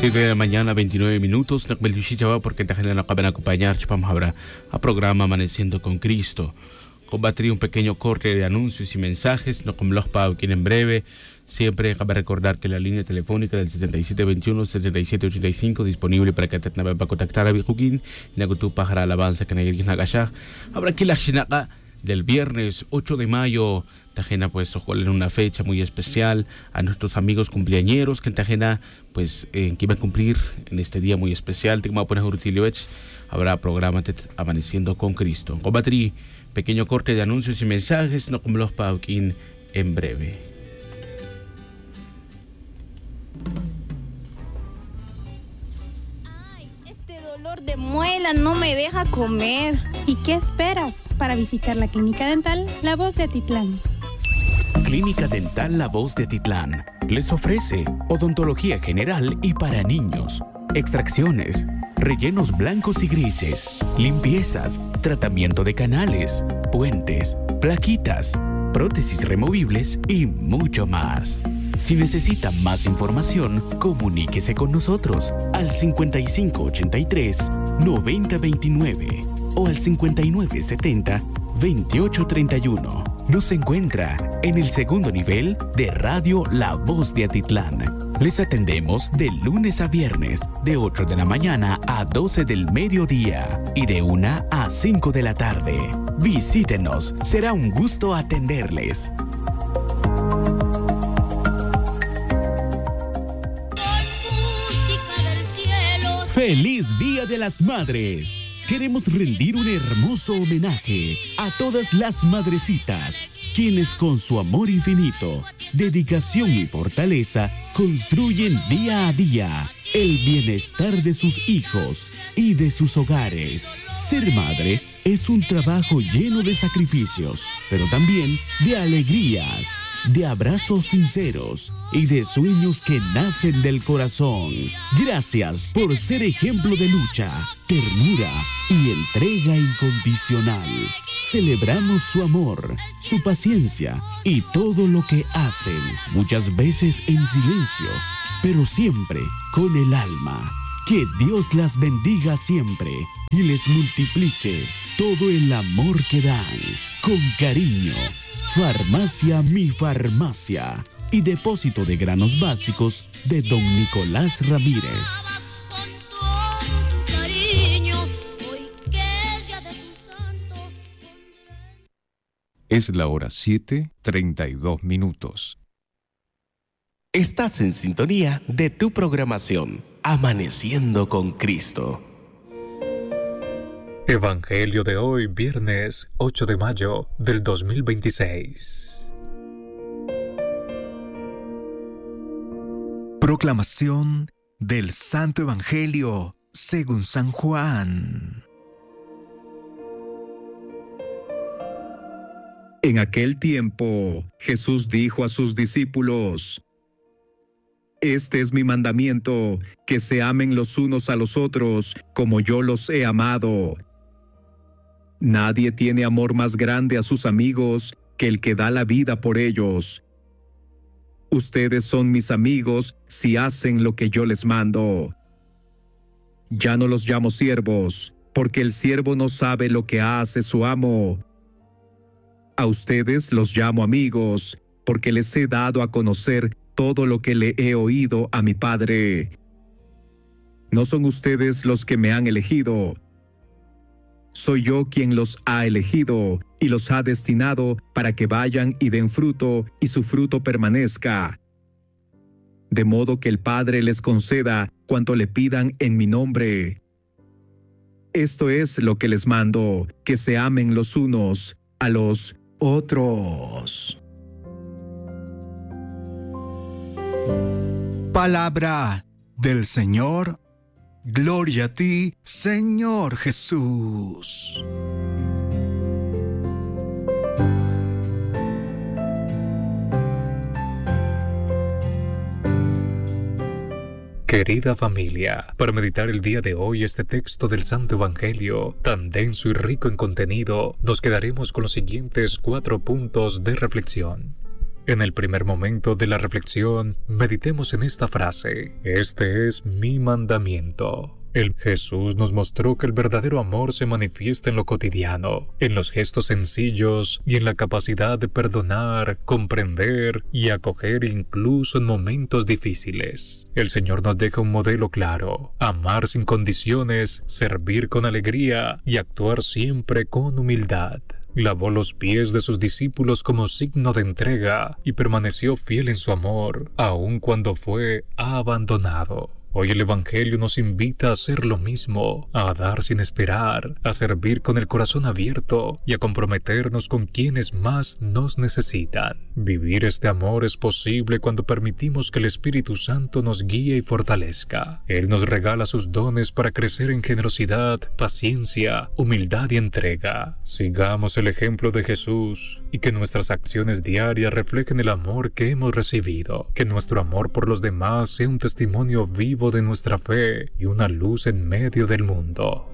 7 de la mañana, 29 minutos. Nakbelishichabá porque tajena no acaban acompañar chapamhabra a programa Amaneciendo con Cristo. Combatir un pequeño corte de anuncios y mensajes, no como los pagos en breve. Siempre cabe recordar que la línea telefónica del 7721-7785 disponible para que te para contactar a Bijuquín, Nagutu Pajara Alabanza Canayergin Nagashah. Habrá aquí la Shinaga del viernes 8 de mayo. Tajena pues ojalá en una fecha muy especial a nuestros amigos cumpleañeros que en Tajena pues que iban a cumplir en este día muy especial. Habrá programa Amaneciendo con Cristo. Combatrí pequeño corte de anuncios y mensajes, no como los pauquín en breve. Ay, este dolor de muela no me deja comer. ¿Y qué esperas para visitar la Clínica Dental La Voz de Atitlán? Clínica Dental La Voz de Atitlán les ofrece odontología general y para niños, extracciones, rellenos blancos y grises, limpiezas, tratamiento de canales, puentes, plaquitas, prótesis removibles y mucho más. Si necesita más información, comuníquese con nosotros al 5583-9029 o al 5970-2831. Nos encuentra en el segundo nivel de Radio La Voz de Atitlán. Les atendemos de lunes a viernes, de 8 de la mañana a 12 del mediodía y de 1 a 5 de la tarde. Visítenos, será un gusto atenderles. ¡Feliz Día de las Madres! Queremos rendir un hermoso homenaje a todas las madrecitas, quienes con su amor infinito, dedicación y fortaleza construyen día a día el bienestar de sus hijos y de sus hogares. Ser madre es un trabajo lleno de sacrificios, pero también de alegrías, de abrazos sinceros y de sueños que nacen del corazón. Gracias por ser ejemplo de lucha, ternura y entrega incondicional. Celebramos su amor, su paciencia y todo lo que hacen, muchas veces en silencio, pero siempre con el alma. Que Dios las bendiga siempre y les multiplique todo el amor que dan. Con cariño, Farmacia Mi Farmacia y Depósito de Granos Básicos de Don Nicolás Ramírez. Es la hora 7:32. Estás en sintonía de tu programación, Amaneciendo con Cristo. Evangelio de hoy, viernes 8 de mayo del 2026. Proclamación del Santo Evangelio según San Juan. En aquel tiempo, Jesús dijo a sus discípulos: Este es mi mandamiento, que se amen los unos a los otros como yo los he amado. Nadie tiene amor más grande a sus amigos que el que da la vida por ellos. Ustedes son mis amigos si hacen lo que yo les mando. Ya no los llamo siervos, porque el siervo no sabe lo que hace su amo. A ustedes los llamo amigos, porque les he dado a conocer todo lo que le he oído a mi Padre. No son ustedes los que me han elegido. Soy yo quien los ha elegido y los ha destinado para que vayan y den fruto y su fruto permanezca. De modo que el Padre les conceda cuanto le pidan en mi nombre. Esto es lo que les mando, que se amen los unos a los otros. Palabra del Señor. Gloria a ti, Señor Jesús. Querida familia, para meditar el día de hoy este texto del Santo Evangelio, tan denso y rico en contenido, nos quedaremos con los siguientes 4 puntos de reflexión. En el primer momento de la reflexión, meditemos en esta frase: este es mi mandamiento. El Jesús nos mostró que el verdadero amor se manifiesta en lo cotidiano, en los gestos sencillos y en la capacidad de perdonar, comprender y acoger incluso en momentos difíciles. El Señor nos deja un modelo claro: amar sin condiciones, servir con alegría y actuar siempre con humildad. Lavó los pies de sus discípulos como signo de entrega y permaneció fiel en su amor, aun cuando fue abandonado. Hoy el Evangelio nos invita a hacer lo mismo, a dar sin esperar, a servir con el corazón abierto y a comprometernos con quienes más nos necesitan. Vivir este amor es posible cuando permitimos que el Espíritu Santo nos guíe y fortalezca. Él nos regala sus dones para crecer en generosidad, paciencia, humildad y entrega. Sigamos el ejemplo de Jesús y que nuestras acciones diarias reflejen el amor que hemos recibido. Que nuestro amor por los demás sea un testimonio vivo de nuestra fe y una luz en medio del mundo.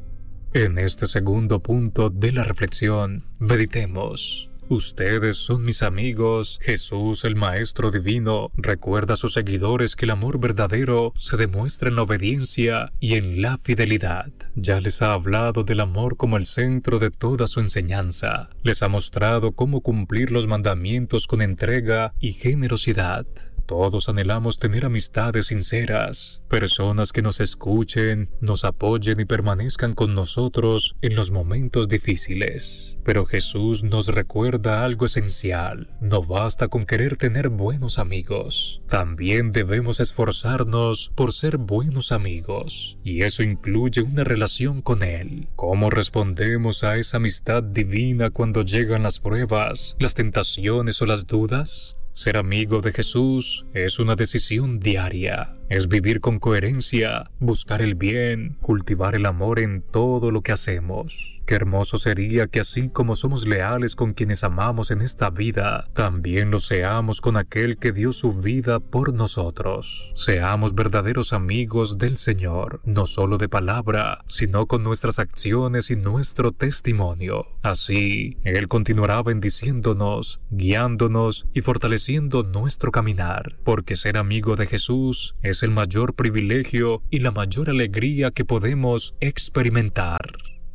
En este segundo punto de la reflexión, meditemos. Ustedes son mis amigos. Jesús, el Maestro Divino, recuerda a sus seguidores que el amor verdadero se demuestra en la obediencia y en la fidelidad. Ya les ha hablado del amor como el centro de toda su enseñanza. Les ha mostrado cómo cumplir los mandamientos con entrega y generosidad. Todos anhelamos tener amistades sinceras, personas que nos escuchen, nos apoyen y permanezcan con nosotros en los momentos difíciles. Pero Jesús nos recuerda algo esencial: no basta con querer tener buenos amigos, también debemos esforzarnos por ser buenos amigos, y eso incluye una relación con Él. ¿Cómo respondemos a esa amistad divina cuando llegan las pruebas, las tentaciones o las dudas? Ser amigo de Jesús es una decisión diaria. Es vivir con coherencia, buscar el bien, cultivar el amor en todo lo que hacemos. Qué hermoso sería que así como somos leales con quienes amamos en esta vida, también lo seamos con aquel que dio su vida por nosotros. Seamos verdaderos amigos del Señor, no solo de palabra, sino con nuestras acciones y nuestro testimonio. Así, Él continuará bendiciéndonos, guiándonos y fortaleciendo nuestro caminar, porque ser amigo de Jesús es el mayor privilegio y la mayor alegría que podemos experimentar.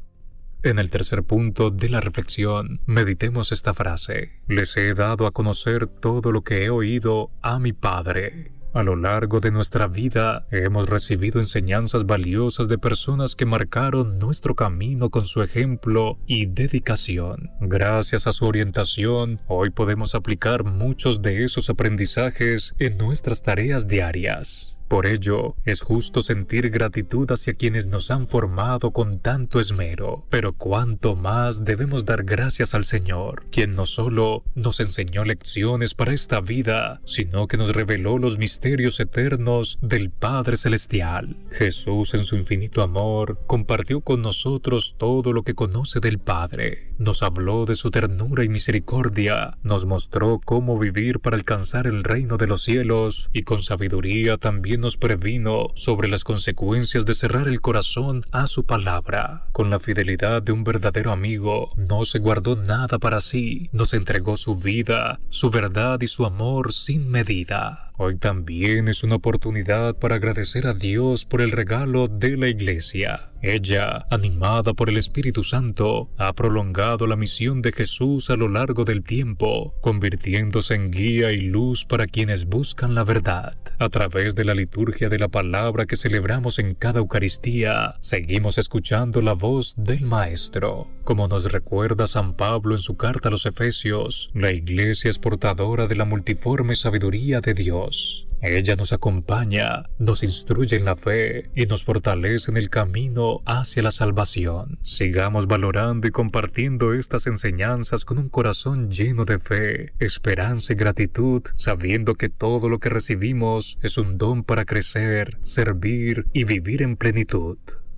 En el tercer punto de la reflexión, meditemos esta frase: les he dado a conocer todo lo que he oído a mi Padre. A lo largo de nuestra vida hemos recibido enseñanzas valiosas de personas que marcaron nuestro camino con su ejemplo y dedicación. Gracias a su orientación, hoy podemos aplicar muchos de esos aprendizajes en nuestras tareas diarias. Por ello, es justo sentir gratitud hacia quienes nos han formado con tanto esmero, pero cuánto más debemos dar gracias al Señor, quien no solo nos enseñó lecciones para esta vida, sino que nos reveló los misterios eternos del Padre Celestial. Jesús, en su infinito amor, compartió con nosotros todo lo que conoce del Padre. Nos habló de su ternura y misericordia, nos mostró cómo vivir para alcanzar el reino de los cielos, y con sabiduría también nos previno sobre las consecuencias de cerrar el corazón a su palabra. Con la fidelidad de un verdadero amigo, no se guardó nada para sí, nos entregó su vida, su verdad y su amor sin medida. Hoy también es una oportunidad para agradecer a Dios por el regalo de la Iglesia. Ella, animada por el Espíritu Santo, ha prolongado la misión de Jesús a lo largo del tiempo, convirtiéndose en guía y luz para quienes buscan la verdad. A través de la liturgia de la palabra que celebramos en cada Eucaristía, seguimos escuchando la voz del Maestro. Como nos recuerda San Pablo en su carta a los Efesios, la Iglesia es portadora de la multiforme sabiduría de Dios. Ella nos acompaña, nos instruye en la fe y nos fortalece en el camino hacia la salvación. Sigamos valorando y compartiendo estas enseñanzas con un corazón lleno de fe, esperanza y gratitud, sabiendo que todo lo que recibimos es un don para crecer, servir y vivir en plenitud.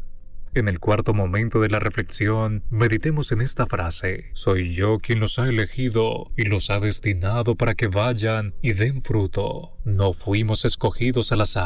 En el cuarto momento de la reflexión, meditemos en esta frase: soy yo quien los ha elegido y los ha destinado para que vayan y den fruto. No fuimos escogidos al azar.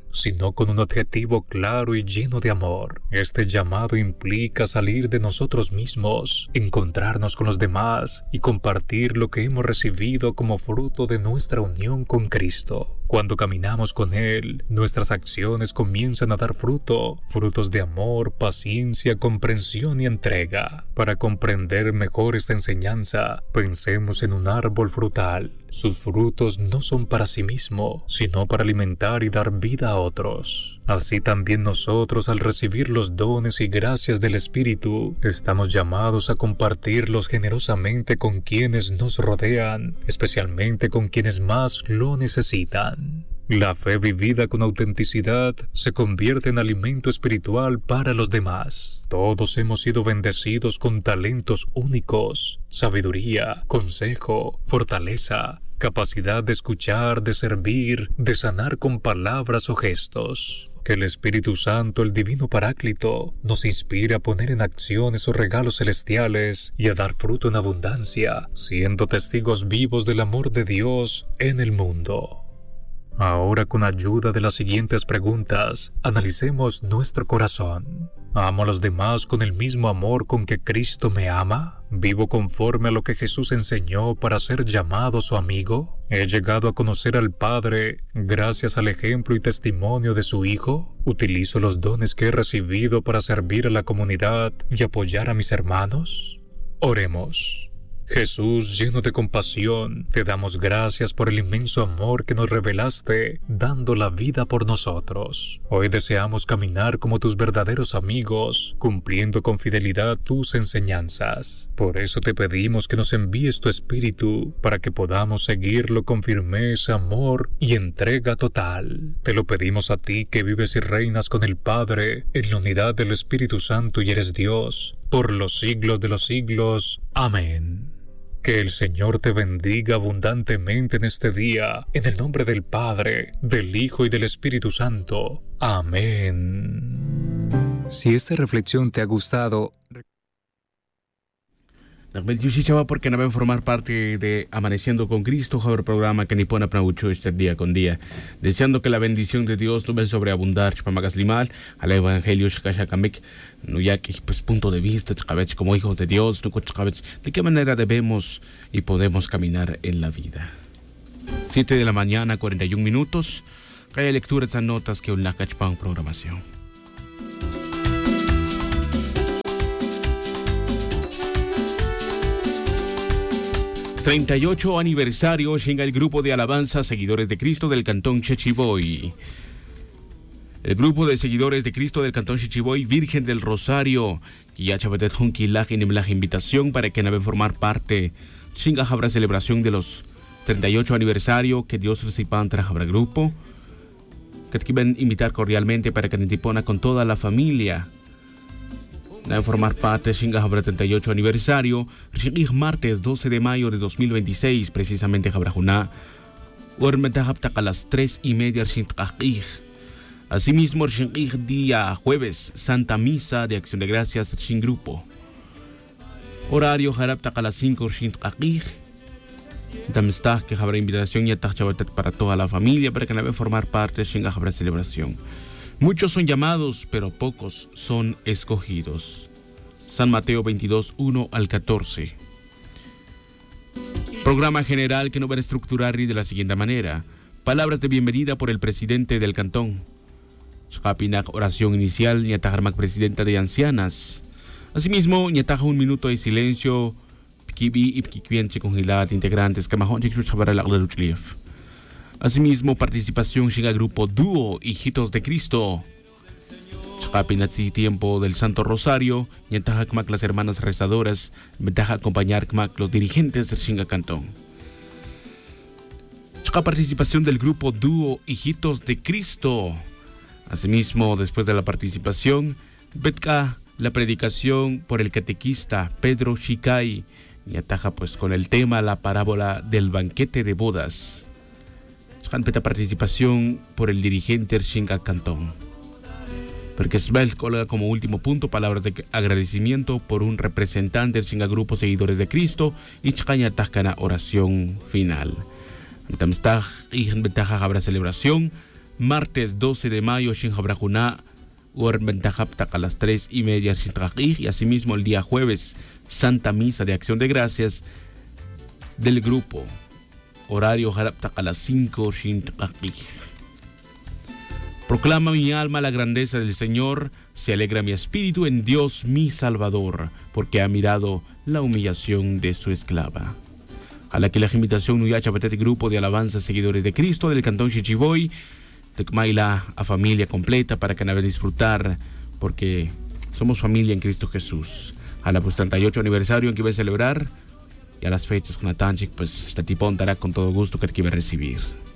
sino con un objetivo claro y lleno de amor. Este llamado implica salir de nosotros mismos, encontrarnos con los demás y compartir lo que hemos recibido como fruto de nuestra unión con Cristo. Cuando caminamos con Él, nuestras acciones comienzan a dar frutos de amor, paciencia, comprensión y entrega. Para comprender mejor esta enseñanza, pensemos en un árbol frutal. Sus frutos no son para sí mismo, sino para alimentar y dar vida a otros. Así también nosotros, al recibir los dones y gracias del Espíritu, estamos llamados a compartirlos generosamente con quienes nos rodean, especialmente con quienes más lo necesitan. La fe vivida con autenticidad se convierte en alimento espiritual para los demás. Todos hemos sido bendecidos con talentos únicos, sabiduría, consejo, fortaleza, capacidad de escuchar, de servir, de sanar con palabras o gestos. Que el Espíritu Santo, el Divino Paráclito, nos inspire a poner en acción esos regalos celestiales y a dar fruto en abundancia, siendo testigos vivos del amor de Dios en el mundo. Ahora, con ayuda de las siguientes preguntas, analicemos nuestro corazón. ¿Amo a los demás con el mismo amor con que Cristo me ama? ¿Vivo conforme a lo que Jesús enseñó para ser llamado su amigo? ¿He llegado a conocer al Padre gracias al ejemplo y testimonio de su Hijo? ¿Utilizo los dones que he recibido para servir a la comunidad y apoyar a mis hermanos? Oremos. Jesús, lleno de compasión, te damos gracias por el inmenso amor que nos revelaste, dando la vida por nosotros. Hoy deseamos caminar como tus verdaderos amigos, cumpliendo con fidelidad tus enseñanzas. Por eso te pedimos que nos envíes tu Espíritu, para que podamos seguirlo con firmeza, amor y entrega total. Te lo pedimos a ti, que vives y reinas con el Padre, en la unidad del Espíritu Santo y eres Dios, por los siglos de los siglos. Amén. Que el Señor te bendiga abundantemente en este día, en el nombre del Padre, del Hijo y del Espíritu Santo. Amén. Si esta reflexión te ha gustado, porque no ven formar parte de Amaneciendo con Cristo, el programa que nipona praucho este día con día, deseando que la bendición de Dios lo ven sobreabundar chpamagas limal al evangelio shkashakamik no ya que pues punto de vista chkabech como hijos de Dios no chkabech de qué manera debemos y podemos caminar en la vida. 7 de la mañana 41 minutos. Hay lecturas a notas que un lacachpan programación. 38 aniversario llega el grupo de alabanza Seguidores de Cristo del Cantón Chichiboy. El grupo de Seguidores de Cristo del Cantón Chichiboy, Virgen del Rosario, que ya chavetet junquilaj y la invitación para que naven formar parte. Chinga habrá celebración de los 38 aniversario que Dios reciban tras habrá grupo. Que te quieren invitar cordialmente para que nitipona con toda la familia. Deben formar parte de habrá 38 aniversario, martes 12 de mayo de 2026, precisamente habrá una a las 3:30. Asimismo, día jueves, Santa Misa de Acción de Gracias sin grupo. Horario a las 5. También que habrá invitación y para toda la familia para que deben formar parte de habrá celebración. Muchos son llamados, pero pocos son escogidos. San Mateo 22, 1 al 14. Programa general que no va a estructurar de la siguiente manera. Palabras de bienvenida por el presidente del cantón. Shkapinak, oración inicial, Ñatajarmak, presidenta de ancianas. Asimismo, Ñataja un minuto de silencio, Pikibi y Pikiquienche congelada, integrantes, Camajón, Chikchuch, Jabaralakleruchlief. Asimismo, participación llega al grupo Dúo Hijitos de Cristo. Chapinatzi tiempo del Santo Rosario, Ñataja Kmak las hermanas rezadoras, Ventaja acompañar Kmak los dirigentes del Chinga Cantón. Participación del grupo Dúo Hijitos de Cristo. Asimismo, después de la participación, Betka la predicación por el catequista Pedro Shikai, Ñataja pues con el tema la parábola del banquete de bodas. Participación por el dirigente Chinga Cantón. Porque Svel coloca como último punto palabras de agradecimiento por un representante del Chinga Grupo Seguidores de Cristo y Chkañatajcana oración final. Y en ventaja habrá celebración martes 12 de mayo, Shinjabrajuna, Uerbentajaptak a las 3:30 Shintrajij, y asimismo el día jueves, Santa Misa de Acción de Gracias del grupo. Horario Jaraptak a las 5 Shintrajij. Proclama mi alma la grandeza del Señor, se alegra mi espíritu en Dios mi Salvador, porque ha mirado la humillación de su esclava. A la que la invitación Nuyacha Petete Grupo de Alabanza Seguidores de Cristo del Cantón Chichiboy, Tecmaila a familia completa para que van a disfrutar, porque somos familia en Cristo Jesús. A la 38 aniversario en que va a celebrar, y a las fechas con Natanchik, pues este tipo dará con todo gusto que te quiere recibir.